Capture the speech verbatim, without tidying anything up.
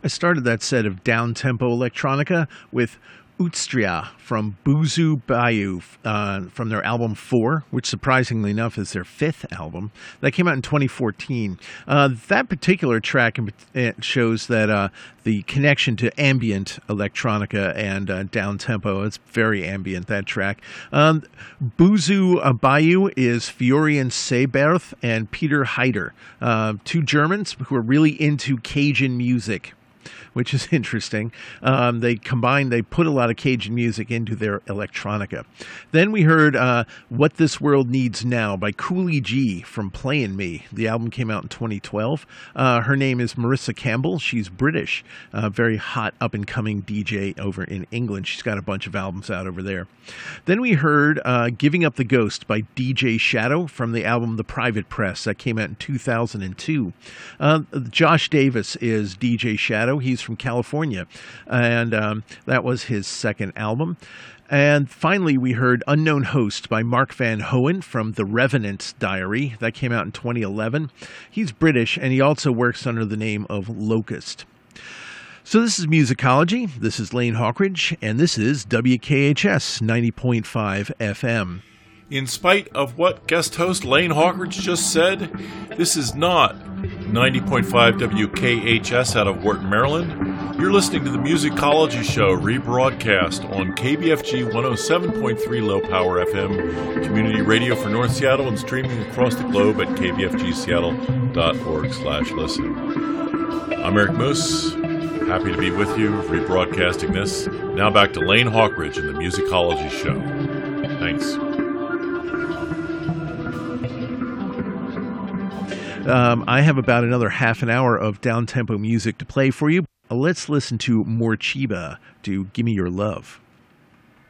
I started that set of down-tempo electronica with Utstria from Buzu Bayou uh, from their album Four, which surprisingly enough is their fifth album. That came out in twenty fourteen. Uh, that particular track it shows that uh, the connection to ambient electronica and uh, down-tempo, it's very ambient, that track. Um, Buzu Bayou is Fiorian Seberth and Peter Heider, uh, two Germans who are really into Cajun music, which is interesting. Um, they combined, they put a lot of Cajun music into their electronica. Then we heard uh, What This World Needs Now by Coolie G from Playin' Me. The album came out in twenty twelve. Uh, her name is Marissa Campbell. She's British, uh, very hot up-and-coming D J over in England. She's got a bunch of albums out over there. Then we heard uh, Giving Up the Ghost by D J Shadow from the album The Private Press. That came out in two thousand two. Uh, Josh Davis is D J Shadow. He's from California, and um, that was his second album. And finally, we heard Unknown Host by Mark Van Hoen from The Revenant's Diary. That came out in twenty eleven. He's British, and he also works under the name of Locust. So this is Musicology. This is Lane Hawkridge, and this is W K H S ninety point five F M. In spite of what guest host Lane Hawkridge just said, this is not ninety point five W K H S out of Wharton, Maryland. You're listening to the Musicology Show, rebroadcast on K B F G one oh seven point three Low Power F M, community radio for North Seattle, and streaming across the globe at k b f g seattle dot org slash listen. I'm Eric Moose, happy to be with you, rebroadcasting this. Now back to Lane Hawkridge and the Musicology Show. Thanks. Um, I have about another half an hour of down-tempo music to play for you. Let's listen to Morcheeba do Gimme Your Love.